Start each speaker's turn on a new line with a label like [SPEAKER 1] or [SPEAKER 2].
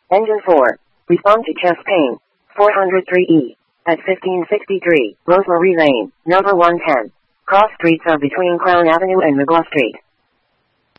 [SPEAKER 1] Engine 4. Respond to chest pain. 403E. At 1563, Rosemary Lane, number 110. Cross streets are between Crown Avenue and McGlaw Street.